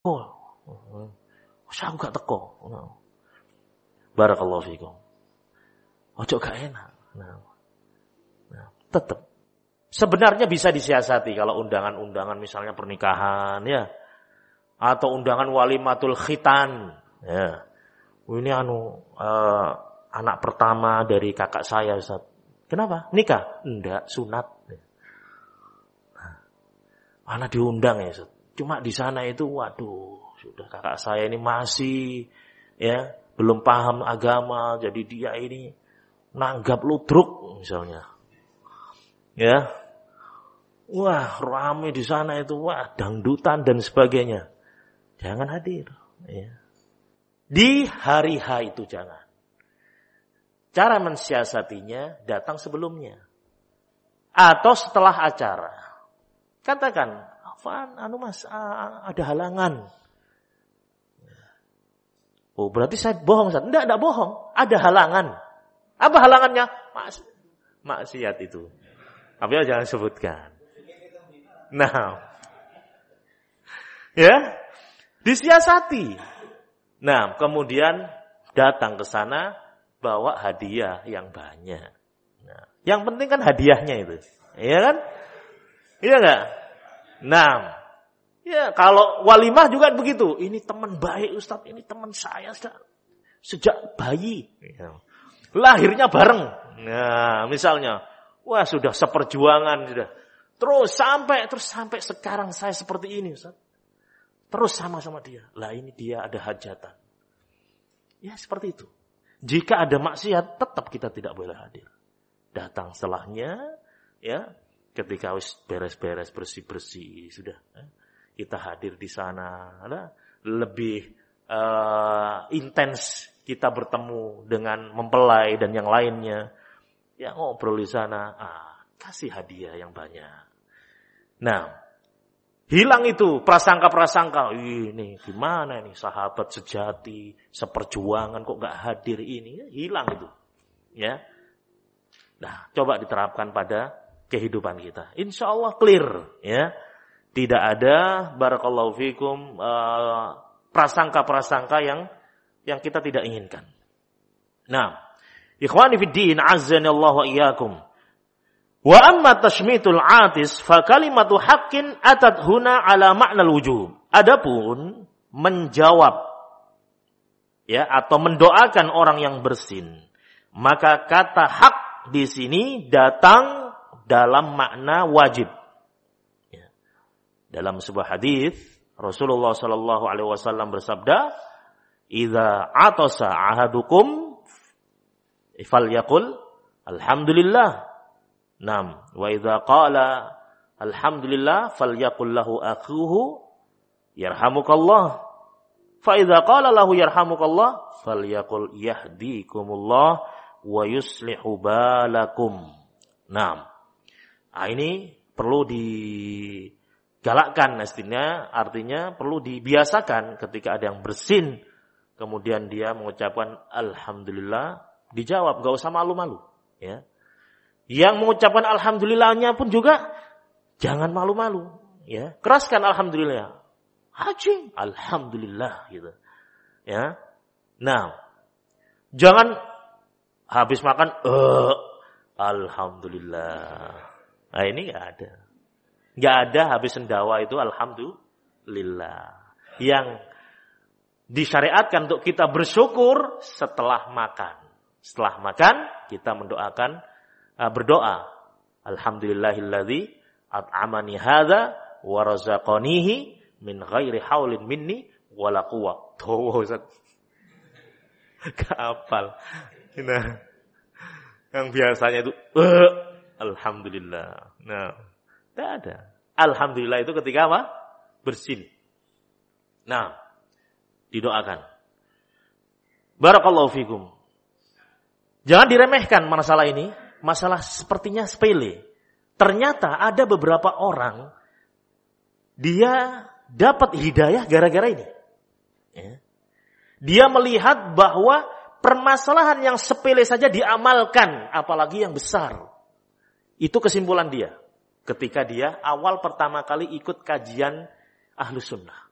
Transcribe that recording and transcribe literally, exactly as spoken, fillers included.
Oh, saya gak teko. Barakallahu fikum. Ojo gak enak. Nah, nah, tetap. Sebenarnya bisa disiasati kalau undangan-undangan misalnya pernikahan ya, atau undangan walimatul khitan ya. Ini anu uh, anak pertama dari kakak saya, Ustaz. Kenapa? Nikah? Enggak, sunat. Nah, anak diundang ya, Ustaz. Cuma di sana itu, waduh, sudah kakak saya ini masih ya belum paham agama, jadi dia ini nanggap ludruk misalnya, ya, wah ramai di sana itu, wah dangdutan dan sebagainya, jangan hadir, ya. Di hari H itu jangan. Cara mensiasatinya datang sebelumnya atau setelah acara. Katakan, Afan, anu mas, ada halangan. Oh, berarti saya bohong, Ustaz. Enggak, enggak bohong. Ada halangan. Apa halangannya? Mas, maksiat itu. Tapi jangan sebutkan. Nah. Ya. Disiasati. Nah, kemudian datang ke sana bawa hadiah yang banyak. Nah, yang penting kan hadiahnya itu. Iya kan? Iya enggak? Nah, ya kalau walimah juga begitu. Ini teman baik Ustaz, ini teman saya Ustaz. Sejak bayi. Ya. Lahirnya bareng. Nah, misalnya, wah sudah seperjuangan sudah. Terus sampai terus sampai sekarang saya seperti ini Ustaz. Terus sama-sama dia. Lah ini dia ada hajatan. Ya seperti itu. Jika ada maksiat, tetap kita tidak boleh hadir. Datang setelahnya, ya. Ketika wis beres-beres, bersih-bersih, sudah. Kita hadir di sana. Lebih uh, intens kita bertemu dengan mempelai dan yang lainnya. Ya ngobrol di sana. Ah, kasih hadiah yang banyak. Nah, hilang itu prasangka-prasangka. Ini gimana ini sahabat sejati, seperjuangan kok gak hadir ini. Hilang itu. Ya. Nah, coba diterapkan pada kehidupan kita. Insya Allah clear, ya. Tidak ada barakallahu fikum uh, prasangka-prasangka yang yang kita tidak inginkan. Nah, ikhwani fid din, azzanallahu wa iyyakum. Wa amma tashmitul atis fa kalimatu haqqin atat huna ala ma'nal wujub. Adapun menjawab ya atau mendoakan orang yang bersin, maka kata hak di sini datang dalam makna wajib. Ya. Dalam sebuah hadis Rasulullah Sallallahu Alaihi Wasallam bersabda, "Idza atasa ahadukum, falyaqul alhamdulillah." Nam. Wa idza qala alhamdulillah, falyaqul lahu akhuhu yarhamukallah. Fa idza qala lahu yarhamukallah, falyaqul yahdikumullah wa yuslihu balakum. Nam. Nah, ini perlu digalakkan artinya, artinya perlu dibiasakan ketika ada yang bersin, kemudian dia mengucapkan alhamdulillah, dijawab, gak usah malu-malu. Ya. Yang mengucapkan alhamdulillahnya pun juga jangan malu-malu. Ya. Keraskan alhamdulillah. Haji, alhamdulillah gitu. Ya. Nah, jangan habis makan, eh, alhamdulillah. Nah ini gak ada. Gak ada habis sendawa itu alhamdulillah. Yang disyariatkan untuk kita bersyukur setelah makan. Setelah makan kita mendoakan, uh, berdoa. Alhamdulillahilladzi at'amani hadza wa razaqanihi min ghairi haulin minni wala quwwah. Tuh Ustaz. Kapal. Nah, yang biasanya itu uh, alhamdulillah. Nah, tidak ada. Alhamdulillah itu ketika apa? Bersin. Nah, didoakan. Barakallahu fikum. Jangan diremehkan masalah ini. Masalah sepertinya sepele. Ternyata ada beberapa orang, dia dapat hidayah gara-gara ini. Ya. Dia melihat bahwa permasalahan yang sepele saja diamalkan, apalagi yang besar. Itu kesimpulan dia ketika dia awal pertama kali ikut kajian Ahlus Sunnah.